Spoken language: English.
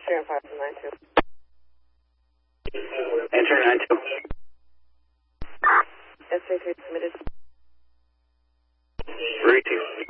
3 on 5 to 92. Enter 92. SA3 submitted. 32.